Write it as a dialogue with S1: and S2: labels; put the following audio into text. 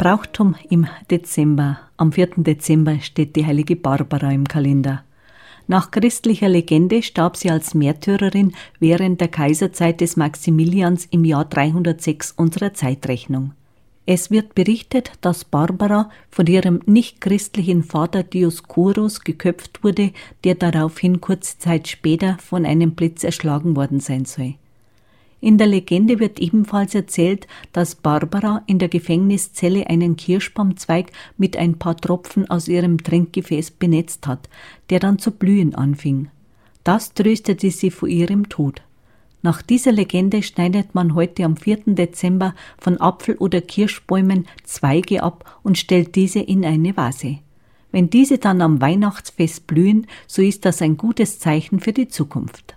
S1: Brauchtum im Dezember. Am 4. Dezember steht die heilige Barbara im Kalender. Nach christlicher Legende starb sie als Märtyrerin während der Kaiserzeit des Maximilians im Jahr 306 unserer Zeitrechnung. Es wird berichtet, dass Barbara von ihrem nichtchristlichen Vater Dioskuros geköpft wurde, der daraufhin kurze Zeit später von einem Blitz erschlagen worden sein soll. In der Legende wird ebenfalls erzählt, dass Barbara in der Gefängniszelle einen Kirschbaumzweig mit ein paar Tropfen aus ihrem Trinkgefäß benetzt hat, der dann zu blühen anfing. Das tröstete sie vor ihrem Tod. Nach dieser Legende schneidet man heute am 4. Dezember von Apfel- oder Kirschbäumen Zweige ab und stellt diese in eine Vase. Wenn diese dann am Weihnachtsfest blühen, so ist das ein gutes Zeichen für die Zukunft.